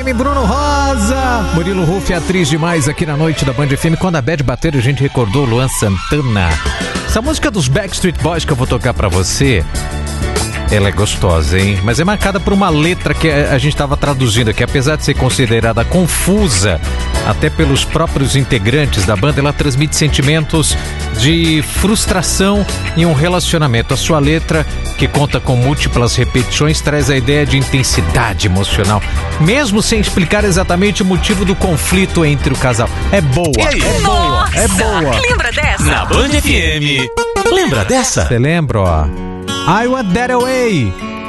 Bruno Rosa, Murilo Huff, atriz demais aqui na noite da Band FM. Quando a Bad bater, a gente recordou Luan Santana. Essa música dos Backstreet Boys que eu vou tocar pra você, ela é gostosa, hein? Mas é marcada por uma letra que a gente estava traduzindo aqui. Apesar de ser considerada confusa até pelos próprios integrantes da banda, ela transmite sentimentos de frustração em um relacionamento. A sua letra, que conta com múltiplas repetições, traz a ideia de intensidade emocional, mesmo sem explicar exatamente o motivo do conflito entre o casal. É boa, é boa, é boa. Lembra dessa? Na Band FM. Lembra dessa? Você lembra, ó? I Want That Away.